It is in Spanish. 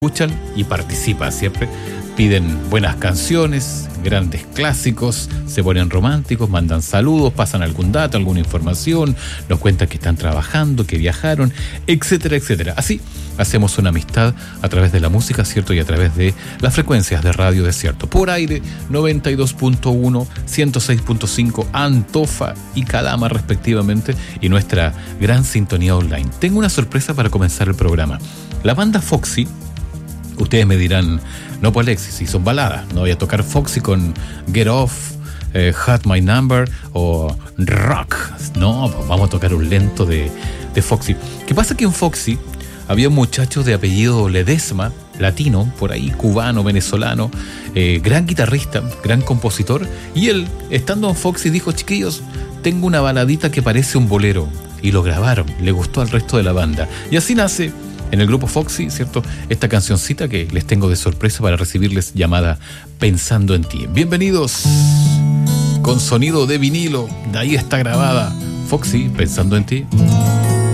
escuchan y participan siempre. Piden buenas canciones, grandes clásicos, se ponen románticos, mandan saludos, pasan algún dato, alguna información, nos cuentan que están trabajando, que viajaron, etcétera, etcétera. Así hacemos una amistad a través de la música, ¿cierto? Y a través de las frecuencias de Radio Desierto. Por aire, 92.1, 106.5, Antofa y Calama respectivamente, y nuestra gran sintonía online. Tengo una sorpresa para comenzar el programa. La banda Foxy, ustedes me dirán, no, pues Alexis, si son baladas, no voy a tocar Foxy con Get Off, Hot My Number o Rock. No, pues vamos a tocar un lento de Foxy. ¿Qué pasa? Que en Foxy había un muchacho de apellido Ledesma, latino, por ahí, cubano, venezolano, gran guitarrista, gran compositor, y él, estando en Foxy, dijo: chiquillos, tengo una baladita que parece un bolero, y lo grabaron, le gustó al resto de la banda, y así nace en el grupo Foxy, ¿cierto?, esta cancioncita que les tengo de sorpresa para recibirles, llamada Pensando en Ti. Bienvenidos, con sonido de vinilo, de ahí está grabada Foxy, Pensando en Ti.